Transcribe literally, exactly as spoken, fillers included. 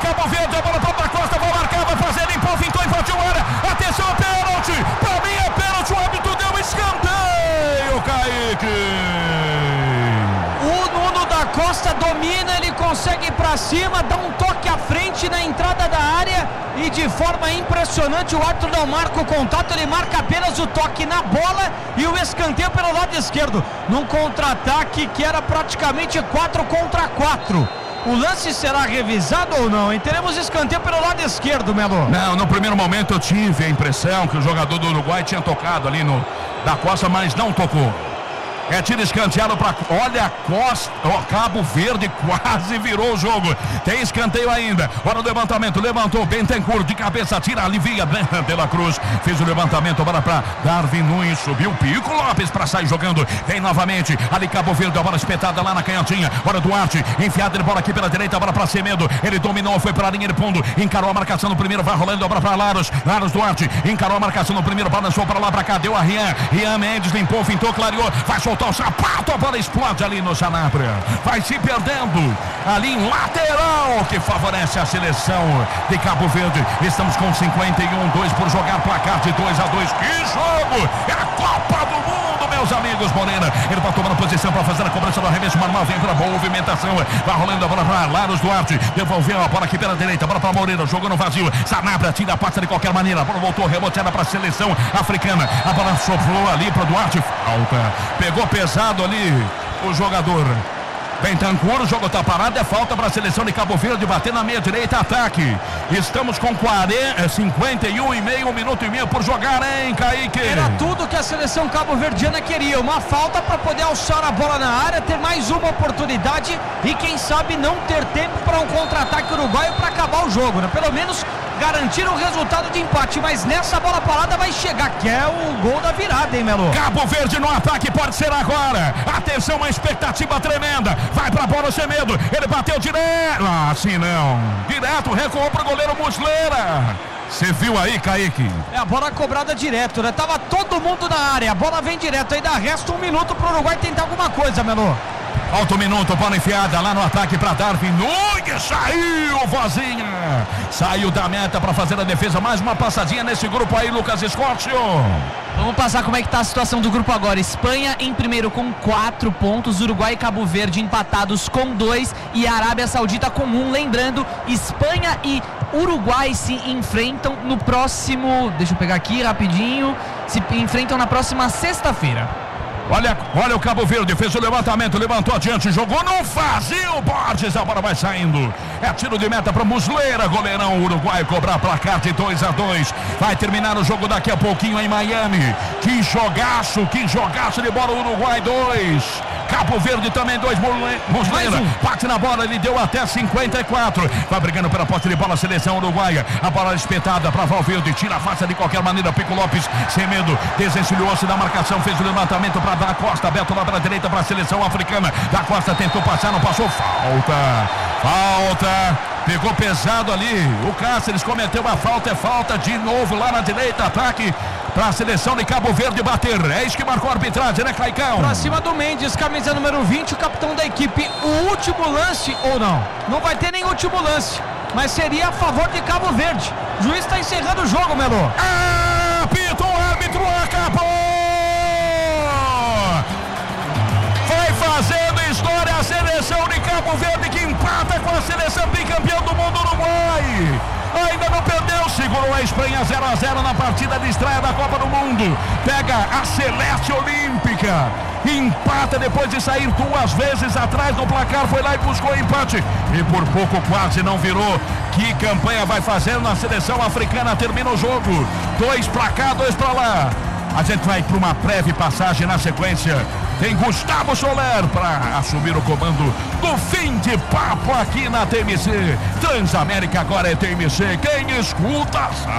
Cabo Verde, a bola para a Costa, vai marcar, vai fazer, limpou, fintou, invadiu a área, atenção, pênalti, pra mim é pênalti, o árbitro deu escanteio, Kaique. O Nuno da Costa domina, ele consegue ir pra cima, dá um toque à frente na entrada da área e de forma impressionante o árbitro não marca o contato, ele marca apenas o toque na bola e o escanteio pelo lado esquerdo, num contra-ataque que era praticamente quatro contra quatro. O lance será revisado ou não? E teremos escanteio pelo lado esquerdo, Melo. Não, no primeiro momento eu tive a impressão que o jogador do Uruguai tinha tocado ali no da Costa, mas não tocou. É tiro escanteado para... Olha a Costa, ó, Cabo Verde quase virou o jogo. Tem escanteio ainda. Olha o levantamento, levantou Bentancur de cabeça, tira, alivia de la Cruz. Fez o levantamento agora para Darwin Nunes, subiu Pico Lopes para sair jogando. Vem novamente, ali Cabo Verde, a bola espetada lá na canhotinha. Olha Duarte, enfiada de bola aqui pela direita, a bola para Semedo. Ele dominou, foi para a linha de fundo, encarou a marcação no primeiro, vai rolando a bola para Laros. Laros Duarte, encarou a marcação no primeiro, balançou para lá, para cá, deu a Rian. Rian Mendes limpou, fintou, clareou, vai soltar o sapato, a bola explode ali no Sanabria, vai se perdendo ali em lateral, que favorece a seleção de Cabo Verde. Estamos com cinquenta e um, dois por jogar, placar de dois a dois. Que jogo! É a Copa do Mundo, meus amigos. Moreira, ele vai tomando posição para fazer a cobrança do arremesso manual, vem para boa movimentação, vai rolando a bola para Laros Duarte, devolveu a bola aqui pela direita, bola para Moreira, jogou no vazio, Sanabria tira a passa de qualquer maneira, a bola voltou reboteada para a seleção africana, a bola soprou ali para Duarte, falta, pegou pesado ali o jogador Bentancur, o jogo tá parado, é falta para a seleção de Cabo Verde bater na meia direita, ataque. Estamos com quarenta, cinquenta e um e meio, um minuto e meio por jogar, hein, Kaique? Era tudo que a seleção cabo-verdiana queria, uma falta para poder alçar a bola na área, ter mais uma oportunidade e quem sabe não ter tempo para um contra-ataque uruguaio para acabar o jogo, né? Pelo menos garantir um resultado de empate, mas nessa bola parada vai chegar, que é o gol da virada, hein, Melo? Cabo Verde no ataque, pode ser agora. Atenção, uma expectativa tremenda. Vai pra bola sem medo, ele bateu direto. Ah, assim não. Direto, recuou pro goleiro Muslera. Você viu aí, Kaique? É a bola cobrada direto, né? Tava todo mundo na área, a bola vem direto, ainda resta um minuto pro Uruguai tentar alguma coisa, Melo. Falta um minuto, bola enfiada lá no ataque para Darwin Nunes, saiu Vozinha, saiu da meta para fazer a defesa, mais uma passadinha nesse grupo aí, Lucas Escócio. Vamos passar como é que tá a situação do grupo agora. Espanha em primeiro com quatro pontos, Uruguai e Cabo Verde empatados com dois e a Arábia Saudita com um. Lembrando, Espanha e Uruguai se enfrentam no próximo, deixa eu pegar aqui rapidinho, se enfrentam na próxima sexta-feira. Olha, olha o Cabo Verde, fez o levantamento, levantou adiante, jogou no vazio, Borges, a bola vai saindo. É tiro de meta para Muslera, goleirão Uruguai cobrar placar de dois a dois. Vai terminar o jogo daqui a pouquinho em Miami. Que jogaço, que jogaço de bola, Uruguai dois. Cabo Verde também dois, Muslera um. Bate na bola, ele deu até cinquenta e quatro. Vai brigando pela posse de bola a seleção uruguaia. A bola espetada para Valverde, tira a face de qualquer maneira. Pico Lopes, sem medo, desencilhou-se da marcação, fez o levantamento para Da Costa, aberto lá para a direita para a seleção africana. Da Costa tentou passar, não passou. Falta, falta. Pegou pesado ali. O Cáceres cometeu a falta, é falta de novo lá na direita. Ataque para a seleção de Cabo Verde bater. É isso que marcou a arbitragem, né, Caicão? Pra cima do Mendes, camisa número vinte, o capitão da equipe. O último lance, ou não? Não vai ter nem último lance, mas seria a favor de Cabo Verde. O juiz está encerrando o jogo, Melo. Apita o árbitro, acabou! Fazendo história a seleção de Cabo Verde, que empata com a seleção bicampeão do mundo Uruguai. Ainda não perdeu, segurou a Espanha zero a zero na partida de estreia da Copa do Mundo. Pega a Celeste Olímpica, empata depois de sair duas vezes atrás do placar, foi lá e buscou empate e por pouco quase não virou. Que campanha vai fazendo a seleção africana? Termina o jogo, dois pra cá, dois pra lá. A gente vai para uma breve passagem, na sequência tem Gustavo Soler para assumir o comando do fim de papo aqui na T M C. Transamérica agora é T M C, quem escuta sabe.